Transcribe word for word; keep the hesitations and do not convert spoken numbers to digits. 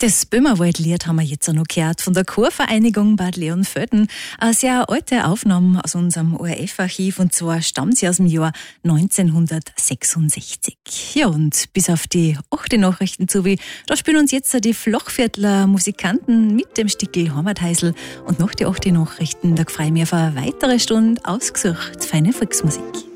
Das Böhmerwald-Lied haben wir jetzt auch noch gehört von der Chorvereinigung Bad Leonfelden. Eine sehr alte Aufnahme aus unserem O R F-Archiv, und zwar stammt sie aus dem Jahr neunzehnhundertsechsundsechzig. Ja, und bis auf die achte Nachrichten zu, wie da spielen uns jetzt die Flachviertler Musikanten mit dem Stickel Heimatheisel, und nach die achte Nachrichten, da freue ich mich auf eine weitere Stunde ausgesucht feine Volksmusik.